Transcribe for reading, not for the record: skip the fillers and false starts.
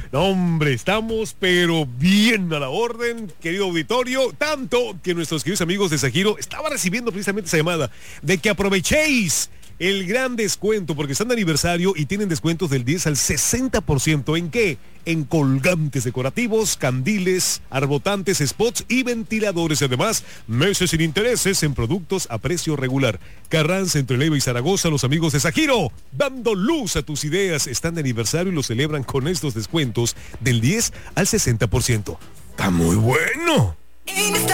No, hombre, estamos pero bien a la orden, querido auditorio, tanto que nuestros queridos amigos de Sajiro estaban recibiendo precisamente esa llamada de que aprovechéis el gran descuento porque están de aniversario y tienen descuentos del 10 al 60%. ¿En qué? En colgantes decorativos, candiles, arbotantes, spots y ventiladores. Además, meses sin intereses en productos a precio regular. Carranza, entre Leiva y Zaragoza, los amigos de Sajiro, dando luz a tus ideas. Están de aniversario y lo celebran con estos descuentos del 10 al 60%. ¡Está muy bueno!